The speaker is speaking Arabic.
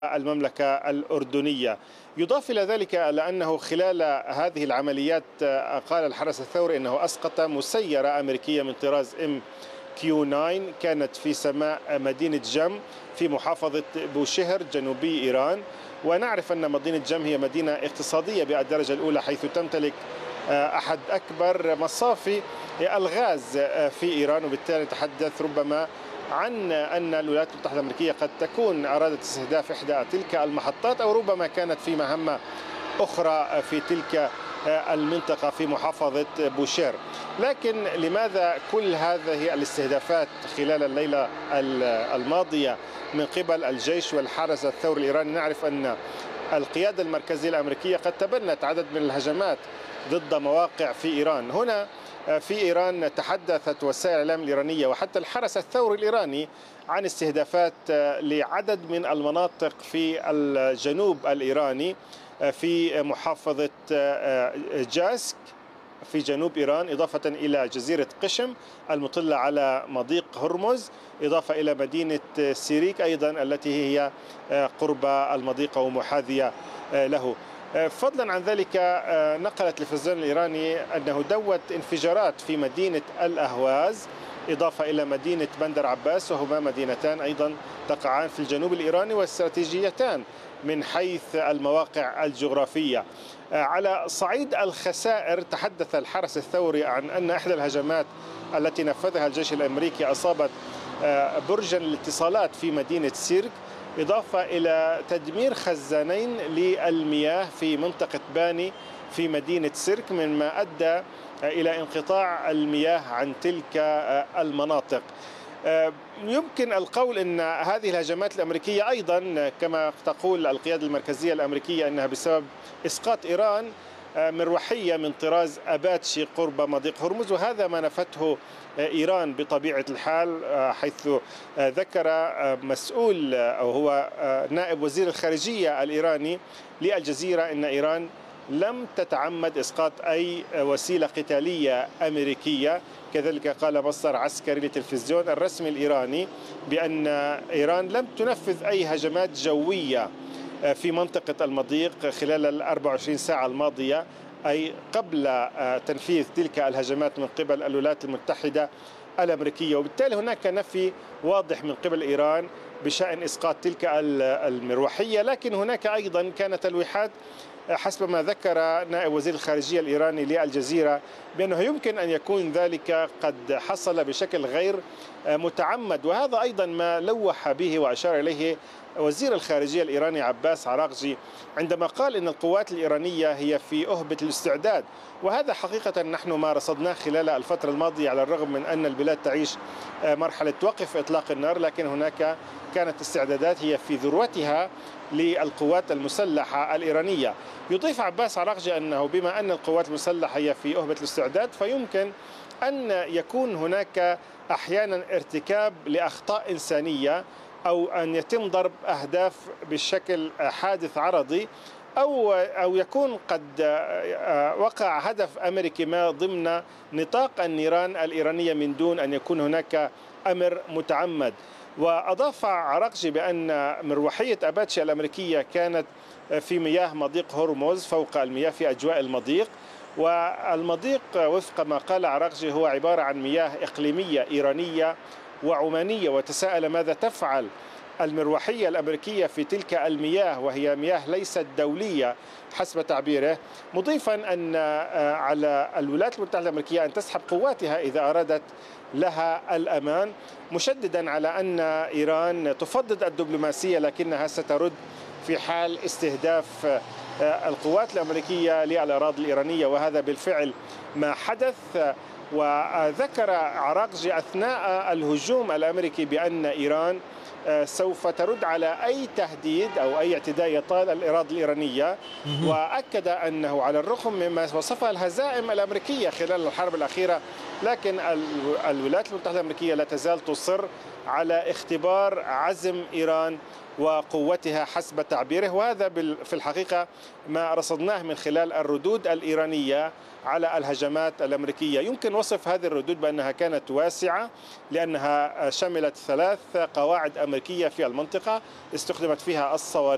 المملكة الأردنية. يضاف إلى ذلك أنه خلال هذه العمليات قال الحرس الثوري أنه أسقط مسيرة أمريكية من طراز MQ-9 كانت في سماء مدينة جم في محافظة بوشهر جنوبي إيران. ونعرف أن مدينة جم هي مدينة اقتصادية بالدرجة الأولى، حيث تمتلك أحد أكبر مصافي الغاز في إيران، وبالتالي نتحدث ربما عن أن الولايات المتحدة الأمريكية قد تكون أرادت استهداف إحدى تلك المحطات، أو ربما كانت في مهمة أخرى في تلك المنطقة في محافظة بوشير. لكن لماذا كل هذه الاستهدافات خلال الليلة الماضية من قبل الجيش والحرس الثوري الإيراني؟ نعرف أن القيادة المركزية الأمريكية قد تبنت عدد من الهجمات ضد مواقع في إيران. هنا في إيران تحدثت وسائل الإعلام الإيرانية وحتى الحرس الثوري الإيراني عن استهدافات لعدد من المناطق في الجنوب الإيراني، في محافظة جاسك في جنوب إيران، إضافة إلى جزيرة قشم المطلة على مضيق هرمز، إضافة إلى مدينة سيريك أيضا التي هي قرب المضيق ومحاذية له. فضلا عن ذلك نقل التلفزيون الإيراني أنه دوت انفجارات في مدينة الأهواز، إضافة إلى مدينة بندر عباس، وهما مدينتان أيضا تقعان في الجنوب الإيراني واستراتيجيتان من حيث المواقع الجغرافية. على صعيد الخسائر تحدث الحرس الثوري عن أن إحدى الهجمات التي نفذها الجيش الأمريكي أصابت برجا الاتصالات في مدينة سيرك، إضافة إلى تدمير خزانين للمياه في منطقة باني في مدينة سيرك، مما أدى إلى انقطاع المياه عن تلك المناطق. يمكن القول أن هذه الهجمات الأمريكية أيضا كما تقول القيادة المركزية الأمريكية أنها بسبب إسقاط إيران مروحية من طراز أباتشي قرب مضيق هرمز، وهذا ما نفته إيران بطبيعة الحال، حيث ذكر مسؤول أو هو نائب وزير الخارجية الإيراني للجزيرة أن إيران لم تتعمد إسقاط أي وسيلة قتالية أمريكية. كذلك قال مصدر عسكري للتلفزيون الرسمي الإيراني بأن إيران لم تنفذ أي هجمات جوية في منطقة المضيق خلال 24 ساعة الماضية، أي قبل تنفيذ تلك الهجمات من قبل الولايات المتحدة الأمريكية. وبالتالي هناك نفي واضح من قبل إيران بشأن إسقاط تلك المروحية. لكن هناك أيضا كانت تلويحات حسب ما ذكر نائب وزير الخارجية الإيراني للجزيرة بأنه يمكن أن يكون ذلك قد حصل بشكل غير متعمد، وهذا أيضا ما لوح به وأشار إليه وزير الخارجية الإيراني عباس عراقجي عندما قال إن القوات الإيرانية هي في أهبة الاستعداد. وهذا حقيقة نحن ما رصدناه خلال الفترة الماضية، على الرغم من أن البلاد تعيش مرحلة وقف إطلاق النار، لكن هناك كانت استعدادات هي في ذروتها للقوات المسلحة الإيرانية. يضيف عباس عراقجي أنه بما أن القوات المسلحة هي في أهبة الاستعداد فيمكن أن يكون هناك أحيانا ارتكاب لأخطاء إنسانية، أو أن يتم ضرب أهداف بشكل حادث عرضي، أو يكون قد وقع هدف أمريكي ما ضمن نطاق النيران الإيرانية من دون أن يكون هناك أمر متعمد. وأضاف عراقجي بأن مروحية أباتشي الأمريكية كانت في مياه مضيق هرمز، فوق المياه في أجواء المضيق. والمضيق وفق ما قال عراقجي هو عبارة عن مياه إقليمية إيرانية وعمانية، وتساءل ماذا تفعل المروحية الأمريكية في تلك المياه وهي مياه ليست دولية حسب تعبيره، مضيفا أن على الولايات المتحدة الأمريكية أن تسحب قواتها إذا أرادت لها الأمان، مشددا على أن إيران تفضل الدبلوماسية لكنها سترد في حال استهداف القوات الأمريكية للأراضي الإيرانية، وهذا بالفعل ما حدث. وذكر عراقجي أثناء الهجوم الأمريكي بأن إيران سوف ترد على أي تهديد أو أي اعتداء يطال الأراضي الإيرانية، وأكد أنه على الرغم مما وصفها الهزائم الأمريكية خلال الحرب الأخيرة، لكن الولايات المتحدة الأمريكية لا تزال تصر على اختبار عزم إيران وقوتها حسب تعبيره. وهذا في الحقيقة ما رصدناه من خلال الردود الإيرانية على الهجمات الأمريكية. يمكن وصف هذه الردود بأنها كانت واسعة لأنها شملت 3 قواعد أمريكية في المنطقة استخدمت فيها الصواريخ